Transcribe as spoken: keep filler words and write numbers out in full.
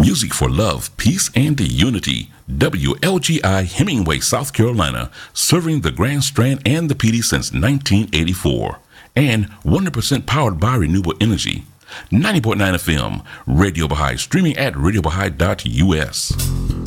Music for love, peace, and unity. W L G I Hemingway, South Carolina, serving the Grand Strand and the P D since nineteen eighty-four. And one hundred percent powered by renewable energy. ninety point nine F M, Radio Baha'i, streaming at radio baha'i dot U S.